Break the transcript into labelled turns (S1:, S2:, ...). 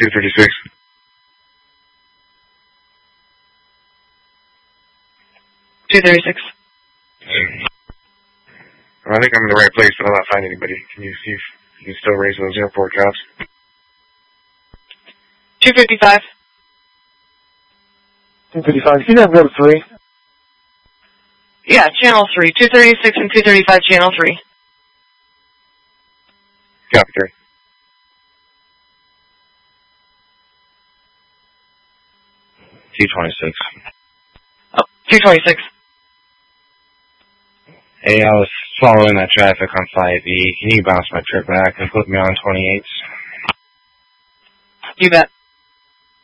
S1: 236. Well, I think I'm in the right place, but I'm not finding anybody. Can you see if you can still raise those airport cops?
S2: 255.
S3: 255. Can you have go to 3?
S2: Yeah, channel 3. 236 and 235, channel 3.
S1: Copy 3.
S4: T26.
S2: Oh, 226.
S4: Hey, I was following that traffic on 5E. Can you bounce my trip back and put me on 28s?
S2: You bet.